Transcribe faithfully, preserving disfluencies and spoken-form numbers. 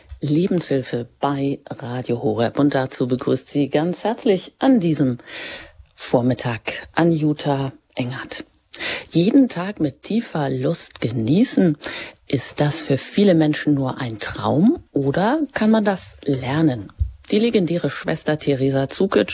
Lebenshilfe bei Radio Horeb. Und dazu begrüßt Sie ganz herzlich an diesem Vormittag Anjuta Engert. Jeden Tag mit tiefer Lust genießen, ist das für viele Menschen nur ein Traum oder kann man das lernen? Die legendäre Schwester Teresa Cukic